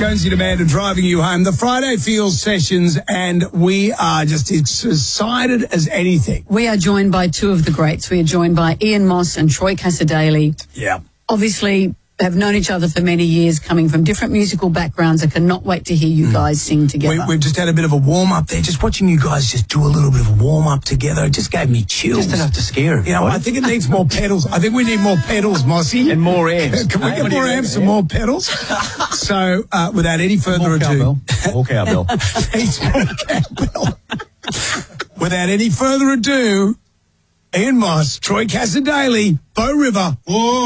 Jonesy and Amanda driving you home. The Friday Feels sessions, and we are just excited as anything. We are joined by two of the greats. We are joined by Ian Moss and Troy Cassar-Daley. Yeah. Obviously, have known each other for many years, coming from different musical backgrounds. I cannot wait to hear you guys sing together. We've just had a bit of a warm-up there. Just watching you guys just do a little bit of a warm-up together, it just gave me chills. Just enough to scare him. You know, I think it needs more pedals. I think we need more pedals, Mossy. And more amps. Can we get more amps and more pedals? So, without any further ado... More cowbell. Needs more cowbell. Without any further ado, Ian Moss, Troy Cassar-Daley, Bow River. Whoa.